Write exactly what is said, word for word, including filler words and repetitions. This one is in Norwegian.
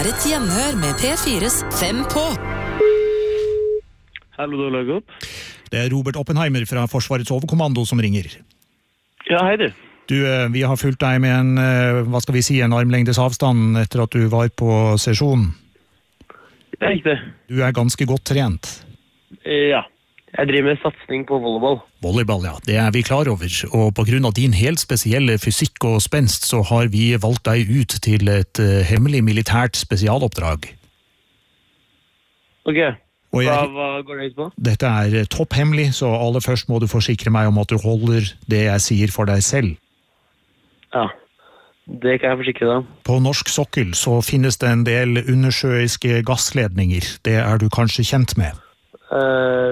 er et gjenhør med P fires Fem på. Hallo, du lager opp. Det er Robert Oppenheimer fra Forsvarets overkommando som ringer. Ja, hei du. Du, vi har fulgt deg med en, hva skal vi si, en armlengdes avstand etter at du var på sesjon. Det er riktig. Du er ganske godt trent. Ja, jeg driver med satsning på volleyball. Volleyball, ja, det er vi klar over. Og på grunn av din helt spesielle fysikk og spenst, så har vi valgt deg ut til et uh, hemmelig militært spesialoppdrag. Ok, Og jeg, hva, hva går det ut på? dette er uh, topphemmelig, så aller først må du forsikre meg om at du holder det jeg sier for deg selv. Ja, det kan jeg forsikre deg om. På norsk sokkel så finnes det en del undersjøiske gassledninger. Det er du kanskje kjent med? Uh,